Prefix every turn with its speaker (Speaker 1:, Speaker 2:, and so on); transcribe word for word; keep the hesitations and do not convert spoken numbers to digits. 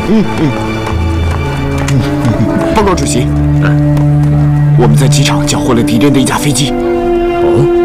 Speaker 1: 嗯嗯嗯。报告主席，我们在机场缴获了敌人的一架飞机。
Speaker 2: 哦。